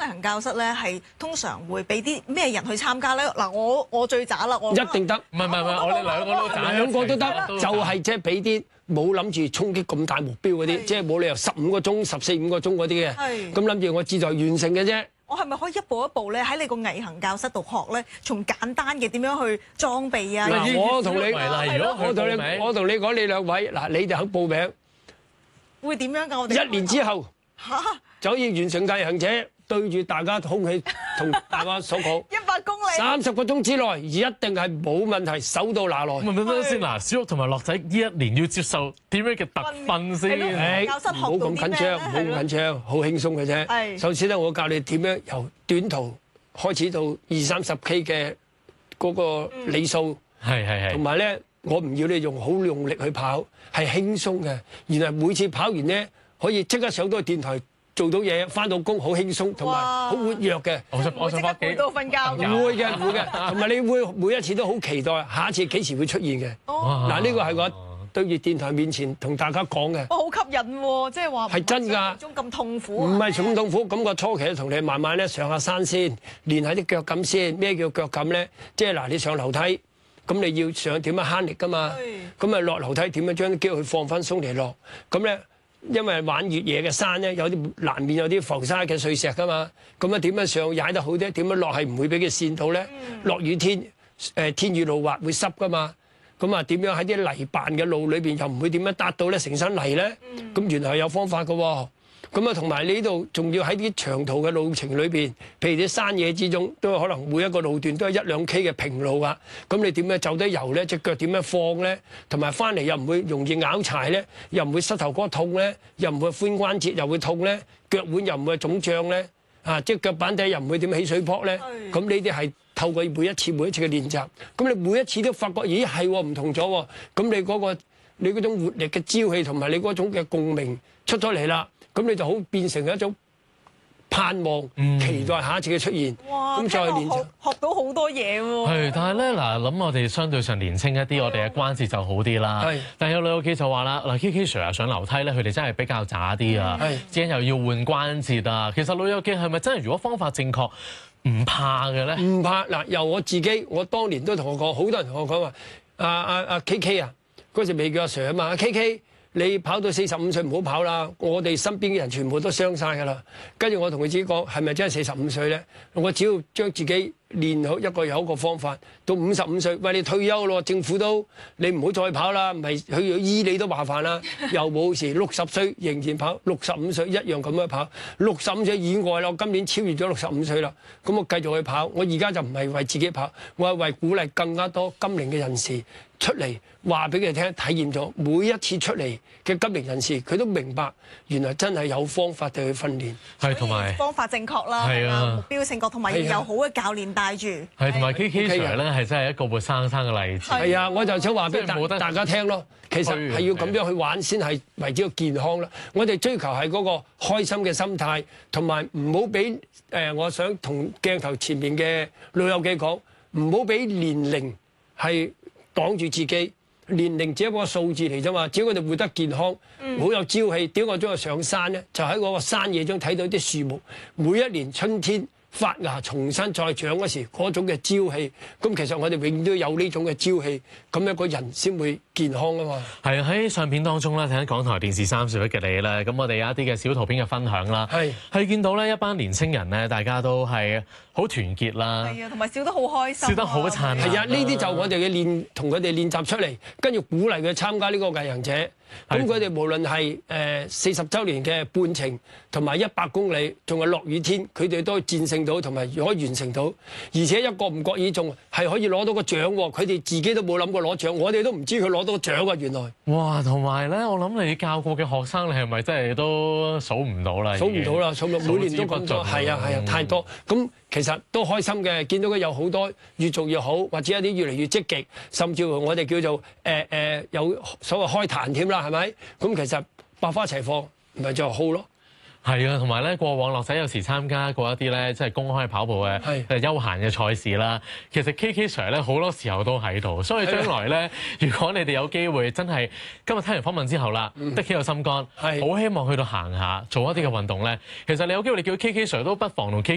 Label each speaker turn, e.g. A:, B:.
A: 行教室咧係通常會俾啲咩人去參加咧？嗱，我最渣啦，我
B: 一定得。
C: 唔係，我哋兩個都得，
B: 就係即係俾啲冇諗住衝擊咁大目標嗰啲，即係冇理由15個鐘、14、15個鐘嗰啲嘅。咁諗住我志在完成嘅啫。
A: 我係咪可以一步一步咧喺你個毅行教室度學咧？從簡單嘅點樣去裝備啊？
B: 嗱，我同你講，你兩位嗱，你哋肯報名，
A: 會點樣㗎？我哋
B: 1年之後就可以完成毅行者，對住大家空氣同大家所講
A: 100公里
B: ，30個鐘之內一定係冇問題，手到拿來。
C: 問先嗱，小玉同埋樂仔呢1年要接受點樣嘅特訓先？
A: 教室
B: 唔好咁緊張，唔好咁緊張，好輕鬆嘅啫。首先咧，我教你點樣由短途開始到20-30K 嘅嗰個里數，同埋咧，我唔要你用好用力去跑，係輕鬆嘅。然後每次跑完咧，可以即刻上到電台。做到嘢，翻到工好輕鬆，同埋好活躍嘅。
C: 我想翻幾
A: 到瞓覺。
B: 唔會嘅，同埋你會每一次都好期待，下一次幾時會出現嘅。嗱，呢個係我對住電台面前同大家講嘅。
A: 好吸引喎，即係話
B: 係真㗎。
A: 中咁痛苦。
B: 唔係咁痛苦，咁個初期同你慢慢咧上下山先，練下啲腳感先。咩叫腳感咧？即係嗱，你上樓梯，咁你要上點樣慳力㗎嘛？咁啊落樓梯點樣將啲肌肉去放翻鬆嚟落？咁咧。因為玩越野嘅山咧，有啲難免有啲浮沙嘅碎石噶嘛，咁啊點樣上踩得好啲？點樣落係唔會俾佢跣到咧？落雨天，天雨路滑會濕噶嘛，咁啊點樣喺啲泥扮嘅路裏邊又唔會點樣搭到咧成身泥咧？咁原來係有方法噶喎。咁啊，同埋你呢度仲要喺啲長途嘅路程裏邊，譬如啲山野之中，都可能每一個路段都係1-2 K 嘅平路啊。咁你點樣走得油咧？隻腳點樣放咧？同埋翻嚟又唔會容易拗柴咧，又唔會膝頭哥痛咧，又唔會髖關節又會痛咧，腳腕又唔會腫脹咧，即係腳板底又唔會點起水泡咧。咁呢啲係透過每一次嘅練習，咁你每一次都發覺，咦係喎唔同咗喎。咁你嗰種活力嘅朝氣同埋你嗰種嘅共鳴出咗嚟啦。咁你就好變成一種盼望、期待下一次嘅出現。
A: 哇！
B: 咁再練習，
A: 學到好多嘢喎。
C: 係，但係咧嗱，諗我哋相對上年輕一啲，我哋嘅關節就好啲啦。係，但係有老友記就話啦，嗱 KK Sir 啊，上樓梯咧，佢哋真係比較渣啲啊。係，之後又要換關節啊。其實老友記係咪真係如果方法正確，唔怕嘅咧？唔怕嗱，由我自己，我當年都同我講，好多人同我講話，阿 KK 啊，嗰時未叫阿 Sir 啊嘛，KK。你跑到45歲唔好跑啦！我哋身邊嘅人全部都傷晒㗎啦。跟住我同佢自己講，係咪真係45歲咧？我只要將自己練好一個有一個方法，到55歲，喂你退休咯，政府都你唔好再跑啦，唔係佢要醫你都麻煩啦。又冇事，60歲仍然跑，65歲一樣咁樣跑。65歲以外啦，我今年超越咗65歲啦，咁我繼續去跑。我而家就唔係為自己跑，我係為鼓勵更加多金齡嘅人士出嚟話俾佢聽，體驗咗每一次出嚟嘅金齡人士，佢都明白原來真係有方法地去訓練，係同埋
A: 方法正確啦，
C: 係啊，
A: 目標正確，同埋要有好嘅教練帶住。
C: 係同埋 KK Sir 咧係真係一個活生生嘅例子。
B: 係啊，我就想話俾大家聽咯，其實係要咁樣去玩先係為之個健康啦。我哋追求係嗰個開心嘅心態，同埋唔好俾我想同鏡頭前面嘅老友記講，唔好俾年齡係擋住自己。年齡只係一個數字嚟啫嘛，只要我哋活得健康，好有朝氣。點解我中意上山咧？就喺嗰個山野中睇到啲樹木，每一年春天發芽重新再長嗰時，嗰種嘅朝氣。咁其實我哋永遠都有呢種嘅朝氣，咁一個人先會健康啊嘛。係
C: 喺相片當中咧，睇緊港台電視31嘅你咧，咁我哋有一啲嘅小圖片嘅分享啦。係見到咧一班年青人咧，大家都係好團結啦。係啊，
A: 同埋笑得好開心，
C: 笑得好燦爛。
B: 係啊，呢啲就我哋嘅同佢哋練習出嚟，跟住鼓勵佢參加呢個毅行者。咁佢哋無論係40週年嘅半程，同埋100公里，仲係落雨天，佢哋都戰勝到，同埋可以完成到。而且一個唔覺意仲係可以攞到個獎喎，佢哋自己都冇諗過攞獎，我哋都唔知佢攞到個獎啊！原來
C: 哇，同埋咧，我諗你教過嘅學生，你係咪真係都數唔到啦？
B: 數唔到啦，每年都咁多，係啊，太多。咁其實都開心嘅，見到佢有好多越做越好，或者一啲越嚟越積極，甚至乎我哋叫做有所謂開壇添啦，係咪？咁其實百花齊放，咪就好咯。
C: 係啊，同埋咧，過往樂仔有時參加過一啲咧，即係公開跑步嘅休閒嘅賽事啦。其實 KK Sir 咧好多時候都喺度，所以將來咧，如果你哋有機會真係今日聽完訪問之後啦，的起有心肝，好希望去到行下，做一啲嘅運動咧。其實你有機會，你叫 KK Sir 都不妨同 KK